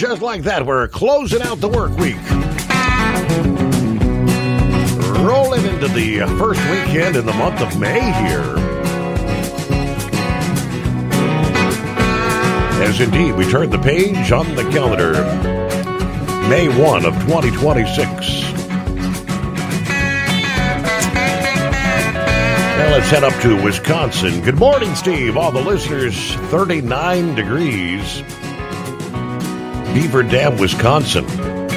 just like that, we're closing out the work week. Rolling into the first weekend in the month of May here. As indeed, we turn the page on the calendar. May 1 of 2026. Now let's head up to Wisconsin. Good morning, Steve. All the listeners, 39 degrees. Beaver Dam, Wisconsin.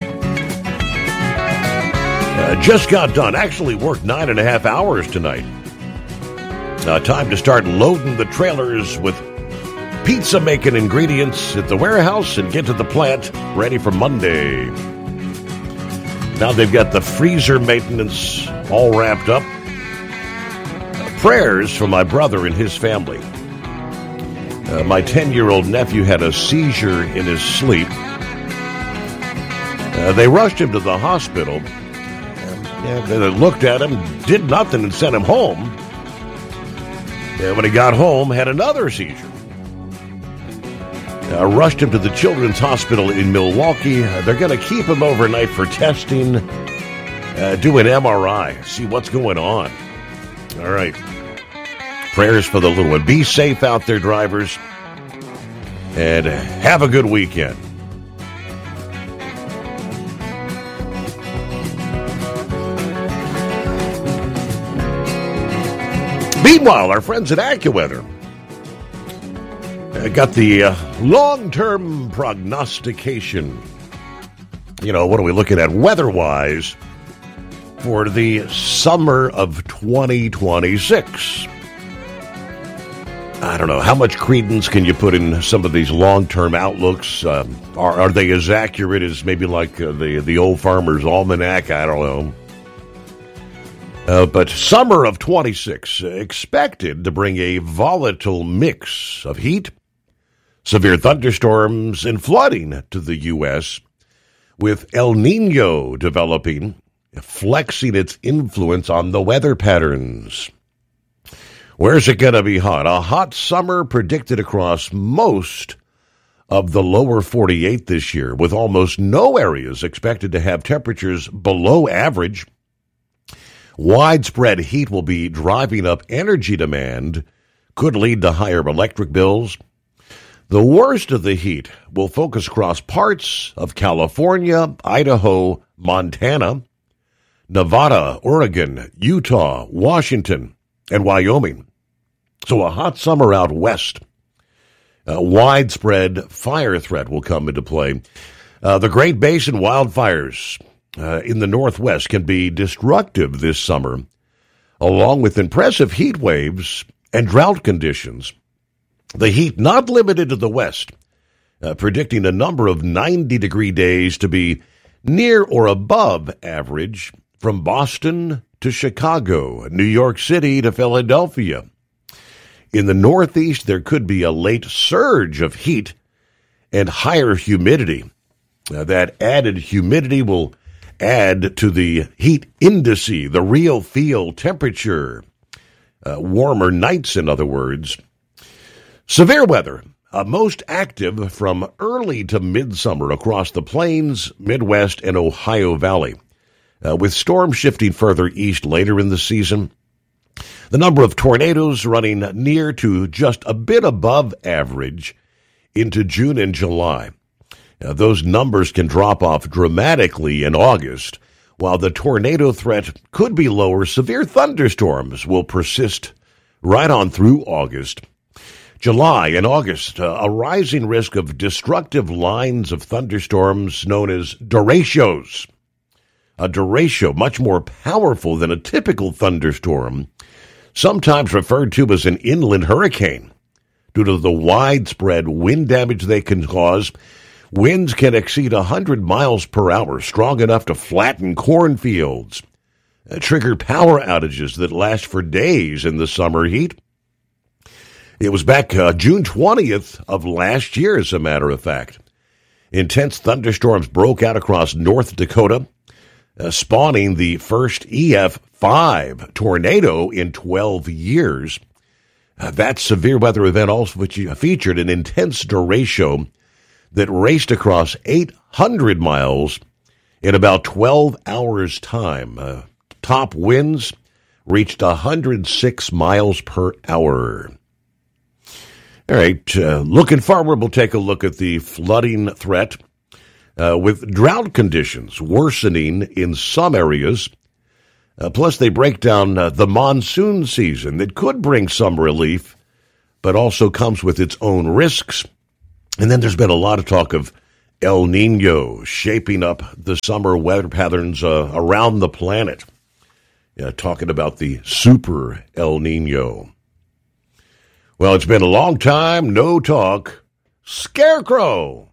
Just got done. Actually worked 9.5 hours tonight. Time to start loading the trailers with pizza-making ingredients at the warehouse and get to the plant ready for Monday. Now they've got the freezer maintenance all wrapped up. Prayers for my brother and his family. My 10-year-old nephew had a seizure in his sleep. They rushed him to the hospital. They looked at him, did nothing, and sent him home. And when he got home, had another seizure. Rushed him to the Children's Hospital in Milwaukee. They're going to keep him overnight for testing, do an MRI, see what's going on. All right. Prayers for the little one. Be safe out there, drivers, and have a good weekend. Meanwhile, our friends at AccuWeather got the long-term prognostication. You know, what are we looking at weather-wise for the summer of 2026? I don't know. How much credence can you put in some of these long-term outlooks? Are they as accurate as maybe like the old Farmer's Almanac? I don't know. But summer of 26 expected to bring a volatile mix of heat, severe thunderstorms, and flooding to the U.S., with El Nino developing, flexing its influence on the weather patterns. Where's it going to be hot? A hot summer predicted across most of the lower 48 this year, with almost no areas expected to have temperatures below average. Widespread heat will be driving up energy demand, could lead to higher electric bills. The worst of the heat will focus across parts of California, Idaho, Montana, Nevada, Oregon, Utah, Washington, and Wyoming. So a hot summer out west. A widespread fire threat will come into play. The Great Basin wildfires in the Northwest can be destructive this summer, along with impressive heat waves and drought conditions. The heat not limited to the West, predicting a number of 90-degree days to be near or above average from Boston to Chicago, New York City to Philadelphia. In the Northeast, there could be a late surge of heat and higher humidity. That added humidity will add to the heat index, the real feel temperature, warmer nights, in other words. Severe weather, most active from early to midsummer across the plains, Midwest, and Ohio Valley, with storms shifting further east later in the season. The number of tornadoes running near to just a bit above average into June and July. Those numbers can drop off dramatically in August. While the tornado threat could be lower, severe thunderstorms will persist right on through August. July and August, a rising risk of destructive lines of thunderstorms known as derechos. A derecho, much more powerful than a typical thunderstorm, sometimes referred to as an inland hurricane. Due to the widespread wind damage they can cause, winds can exceed 100 miles per hour, strong enough to flatten cornfields, trigger power outages that last for days in the summer heat. It was back June 20th of last year, as a matter of fact. Intense thunderstorms broke out across North Dakota, spawning the first EF5 tornado in 12 years. That severe weather event also featured an intense derecho that raced across 800 miles in about 12 hours' time. Top winds reached 106 miles per hour. All right, looking forward, we'll take a look at the flooding threat with drought conditions worsening in some areas. Plus, they break down the monsoon season that could bring some relief, but also comes with its own risks. And then there's been a lot of talk of El Nino shaping up the summer weather patterns around the planet. Talking about the super El Nino. Well, it's been a long time, no talk. Scarecrow.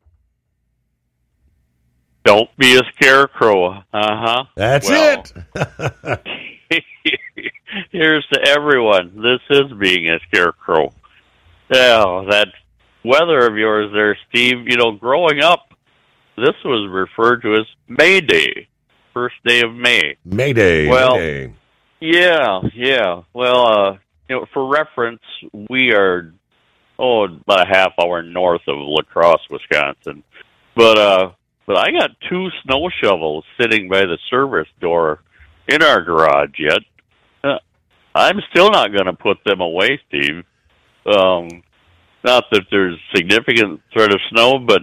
Don't be a scarecrow. That's it. Here's to everyone. This is being a scarecrow. Yeah, that weather of yours there, Steve, growing up, this was referred to as May Day, first day of May. May Day. Well, May Day. Yeah. Well, for reference, we are, about a half hour north of La Crosse, Wisconsin. But I got 2 snow shovels sitting by the service door in our garage yet. I'm still not going to put them away, Steve. Not that there's significant threat of snow, but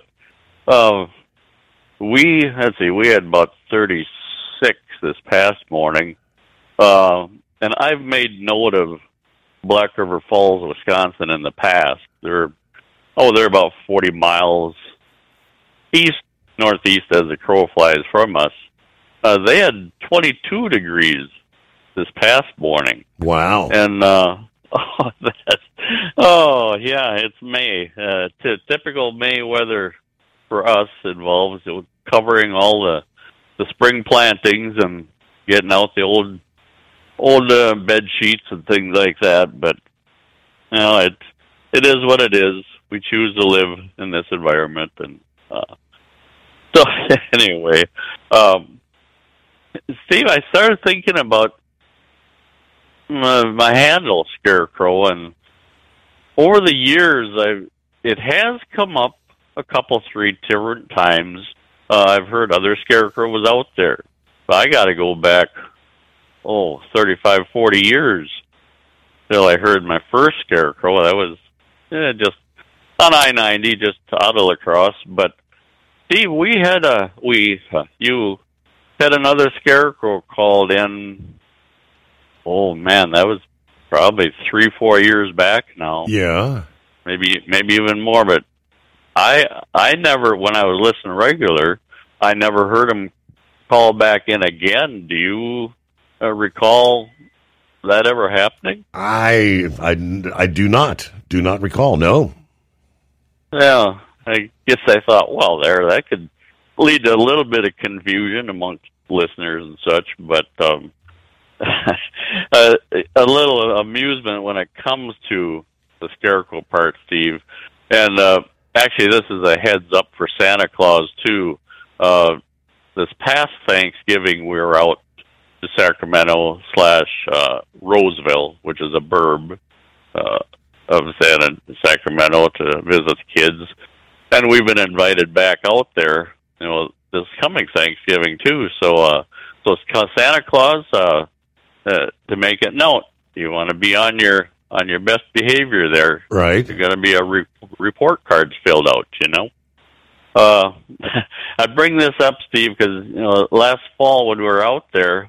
we had about 36 this past morning. And I've made note of Black River Falls, Wisconsin in the past. They're about 40 miles northeast as the crow flies from us. They had 22 degrees this past morning. Wow. And, it's May. Typical May weather for us involves covering all the spring plantings and getting out the old bed sheets and things like that. But, it is what it is. We choose to live in this environment. And, so anyway, Steve, I started thinking about my handle, Scarecrow, and over the years, it has come up a couple, 3 different times. I've heard other Scarecrows out there. But I got to go back, 35, 40 years till I heard my first Scarecrow. That was just on I-90, just out of La Crosse. But Steve, you had another Scarecrow called in. Oh man, that was probably 3-4 years back now. Yeah, maybe even more. But I never, when I was listening regular, I never heard him call back in again. Do you recall that ever happening? I do not recall. No. Yeah, I guess I thought, well, that could lead to a little bit of confusion amongst listeners and such, but a little amusement when it comes to the Scarecrow part, Steve. And actually, this is a heads up for Santa Claus, too. This past Thanksgiving, we were out to Sacramento / Roseville, which is a burb of Sacramento, to visit kids. And we've been invited back out there, this coming Thanksgiving, too. So Santa Claus, to make it known, you want to be on your best behavior there. Right. You're going to be a report cards filled out, I bring this up, Steve, because, last fall when we were out there,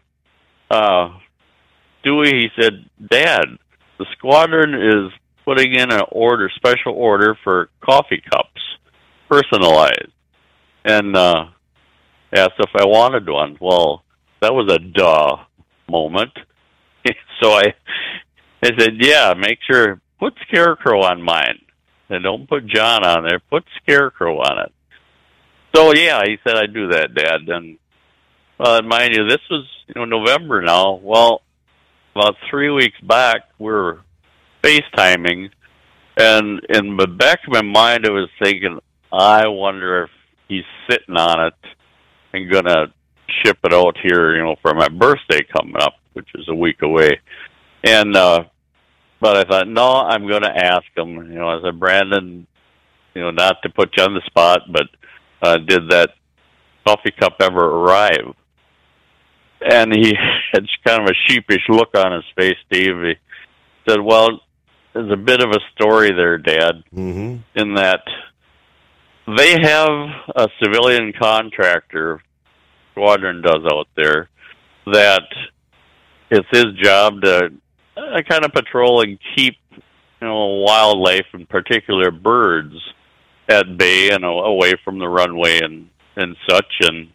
Dewey, he said, Dad, the squadron is putting in special order for coffee cups, personalized. And asked if I wanted one. Well, that was a duh moment. So I said, yeah, make sure, put Scarecrow on mine. And don't put John on there, put Scarecrow on it. So yeah, he said, I'd do that, Dad. And mind you, this was November now. Well, about 3 weeks back, we were FaceTiming, and in the back of my mind, I was thinking, I wonder if he's sitting on it and gonna ship it out here, for my birthday coming up, which is a week away. And but I thought, no, I'm gonna ask him. I said, Brandon, not to put you on the spot, but did that coffee cup ever arrive? And he had kind of a sheepish look on his face, Steve. He said, well, there's a bit of a story there, Dad, in that they have a civilian contractor, Squadron does out there, that it's his job to kind of patrol and keep wildlife, in particular birds, at bay and away from the runway and such. And